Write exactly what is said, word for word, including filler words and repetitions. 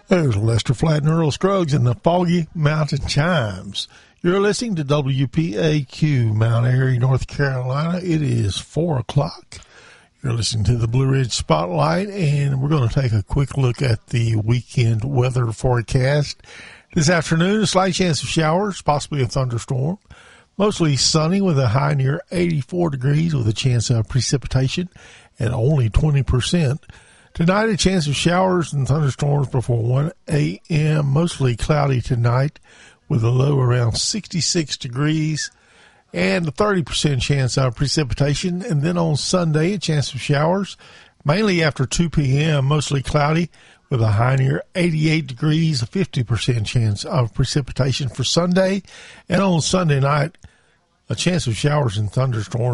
There's Lester Flatt and Earl Scruggs in the Foggy Mountain Chimes. You're listening to W P A Q, Mount Airy, North Carolina. It is four o'clock. You're listening to the Blue Ridge Spotlight, and we're going to take a quick look at the weekend weather forecast. This afternoon, a slight chance of showers, possibly a thunderstorm. Mostly sunny with a high near eighty-four degrees with a chance of precipitation at only twenty percent. Tonight, a chance of showers and thunderstorms before one a.m. Mostly cloudy tonight with a low around sixty-six degrees and a thirty percent chance of precipitation. And then on Sunday, a chance of showers, mainly after two p.m., mostly cloudy with a high near eighty-eight degrees, a fifty percent chance of precipitation for Sunday. And on Sunday night, a chance of showers and thunderstorms